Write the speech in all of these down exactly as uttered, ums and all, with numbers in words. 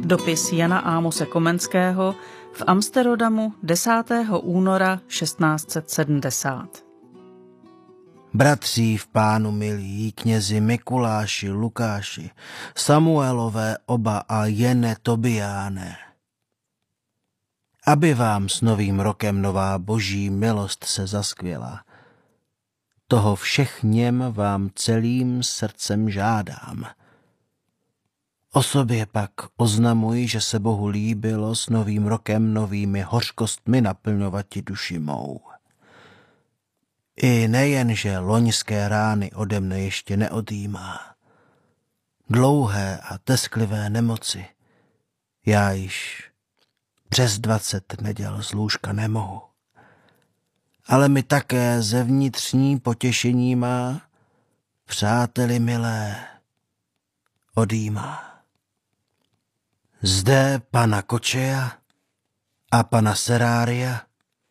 Dopis Jana Ámose Komenského v Amsterodamu desátého února šestnáct set sedmdesát. Bratří v Pánu milí, knězi Mikuláši, Lukáši, Samuelové oba a Jene Tobiáne. Aby vám s novým rokem nová boží milost se zaskvěla. Toho všechněm vám celým srdcem žádám. O sobě pak oznamuji, že se Bohu líbilo s novým rokem novými hořkostmi naplňovati duši mou. I nejen, že loňské rány ode mne ještě neodjímá. Dlouhé a tesklivé nemoci. Já již přes dvacet neděl z lůžka nemohu. Ale mi také ze vnitřní potěšení má, přáteli milé, odjímá. Zde pana Kočeja a pana Serária,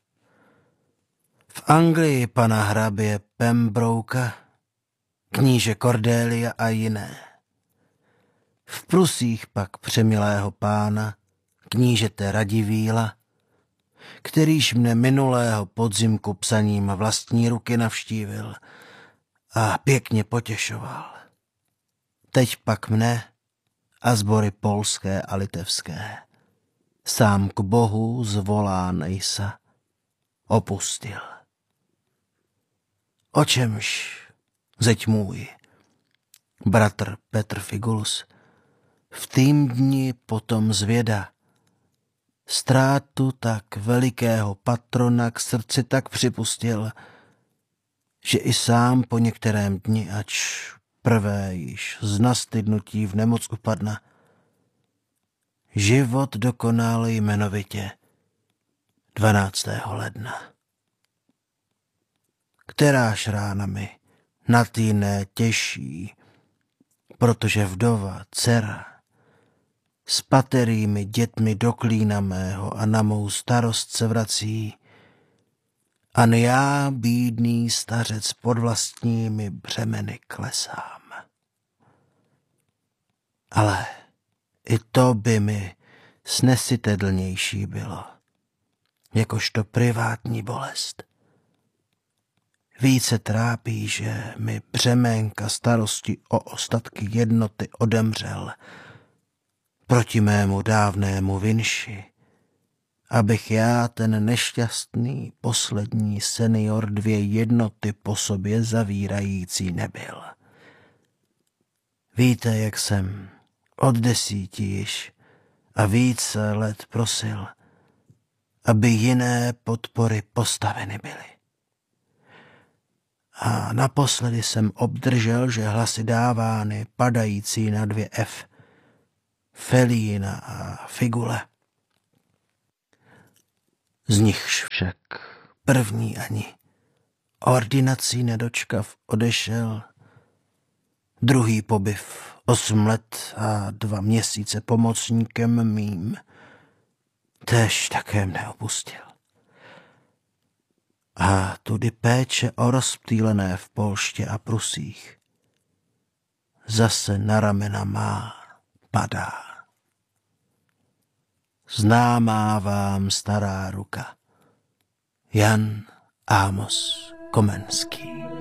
v Anglii pana hrabě Pembrouka, kníže Cordélia a jiné. V Prusích pak přemilého pána, knížete Radivíla, kterýž mne minulého podzimku psaním vlastní ruky navštívil a pěkně potěšoval. Teď pak mne a sbory polské a litevské, sám k Bohu zvolá nejsa, opustil. O čemž, zeď můj, bratr Petr Figulus, v tým dni potom zvěda, ztrátu tak velikého patrona k srdci tak připustil, že i sám po některém dni, ač prvé již z nastydnutí v nemoc upadna, život dokonal jmenovitě dvanáctého ledna. Kteráž rána mi nad jiné těžší, protože vdova, dcera, s paterými dětmi do klína mého a na mou starost se vrací, a já, bídný stařec, pod vlastními břemeny klesám. Ale i to by mi snesitelnější bylo, jakožto privátní bolest. Více trápí, že mi břemenka starosti o ostatky jednoty odemřel proti mému dávnému vinši, abych já ten nešťastný poslední senior dvě jednoty po sobě zavírající nebyl. Víte, jak jsem od desíti již a více let prosil, aby jiné podpory postaveny byly. A naposledy jsem obdržel, že hlasy dávány padající na dvě F, Felína a Figule. Z nichž však první ani ordinací nedočkav odešel, druhý pobyv osm let a dva měsíce pomocníkem mým, též také mne opustil. A tudy péče o rozptýlené v Polště a Prusích zase na ramena má padá. Známá vám stará ruka. Jan Ámos Komenský.